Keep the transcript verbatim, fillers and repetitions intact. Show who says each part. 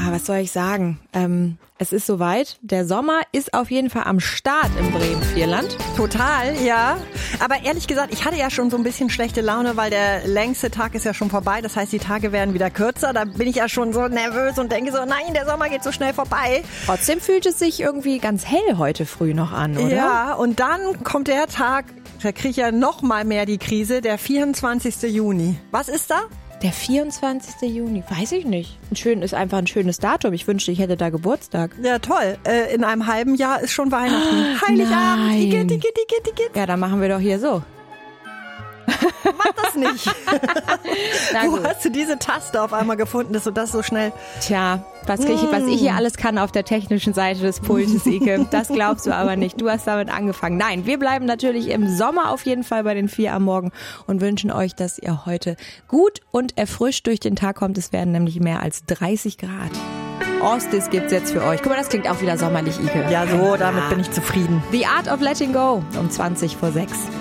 Speaker 1: was soll ich sagen? Ähm, es ist soweit. Der Sommer ist auf jeden Fall am Start im Bremen-Vierland.
Speaker 2: Total, ja. Aber ehrlich gesagt, ich hatte ja schon so ein bisschen schlechte Laune, weil der längste Tag ist ja schon vorbei. Das heißt, die Tage werden wieder kürzer. Da bin ich ja schon so nervös und denke so, nein, der Sommer geht so schnell vorbei.
Speaker 1: Trotzdem fühlt es sich irgendwie ganz hell heute früh noch an, oder?
Speaker 2: Ja, und dann kommt der Tag, da kriege ich ja noch mal mehr die Krise, der vierundzwanzigste Juni. Was ist da?
Speaker 1: Der vierundzwanzigste Juni, weiß ich nicht. Ein schön, ist einfach ein schönes Datum. Ich wünschte, ich hätte da Geburtstag.
Speaker 2: Ja, toll. Äh, in einem halben Jahr ist schon Weihnachten.
Speaker 1: Ah,
Speaker 2: Heiligabend.
Speaker 1: nein.
Speaker 2: Igitt, igitt, igitt, igitt.
Speaker 1: Ja, dann machen wir doch hier so.
Speaker 2: Mach das nicht.
Speaker 1: Na
Speaker 2: Wo
Speaker 1: gut.
Speaker 2: hast du diese Taste auf einmal gefunden, dass du das so schnell...
Speaker 1: Tja, was, ich, was ich hier alles kann auf der technischen Seite des Pultes, Ike, das glaubst du aber nicht. Du hast damit angefangen. Nein, wir bleiben natürlich im Sommer auf jeden Fall bei den vier am Morgen und wünschen euch, dass ihr heute gut und erfrischt durch den Tag kommt. Es werden nämlich mehr als dreißig Grad. Ostis gibt's jetzt für euch. Guck mal, das klingt auch wieder sommerlich, Ike.
Speaker 2: Ja, so, damit bin ich zufrieden.
Speaker 1: The Art of Letting Go um zwanzig vor sechs.